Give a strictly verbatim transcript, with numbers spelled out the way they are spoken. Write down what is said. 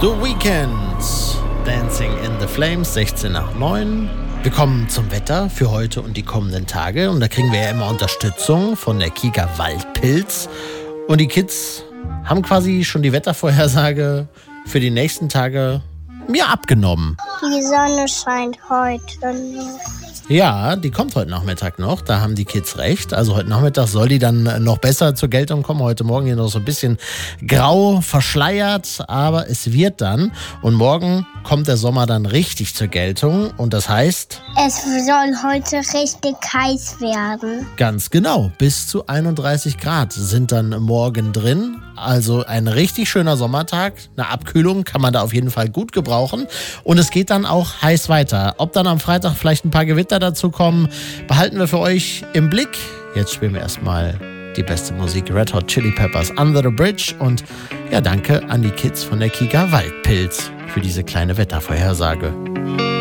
The Weeknd, Dancing in the Flames, sechzehn nach neun. Wir kommen zum Wetter für heute und die kommenden Tage. Und da kriegen wir ja immer Unterstützung von der Kika Waldpilz. Und die Kids haben quasi schon die Wettervorhersage für die nächsten Tage mir abgenommen. Die Sonne scheint heute noch. Ja, die kommt heute Nachmittag noch, da haben die Kids recht. Also heute Nachmittag soll die dann noch besser zur Geltung kommen. Heute Morgen hier noch so ein bisschen grau verschleiert, aber es wird dann. Und morgen kommt der Sommer dann richtig zur Geltung. Und das heißt... Es soll heute richtig heiß werden. Ganz genau, bis zu einunddreißig Grad sind dann morgen drin. Also ein richtig schöner Sommertag. Eine Abkühlung kann man da auf jeden Fall gut gebrauchen. Und es geht dann auch heiß weiter. Ob dann am Freitag vielleicht ein paar Gewitter dazu kommen, behalten wir für euch im Blick. Jetzt spielen wir erstmal die beste Musik. Red Hot Chili Peppers, Under the Bridge. Und ja, danke an die Kids von der Kika Waldpilz für diese kleine Wettervorhersage.